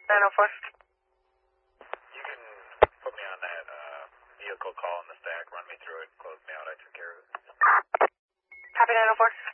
904. You can put me on that vehicle call in the stack, run me through it, close me out, I took care of it. Copy 904.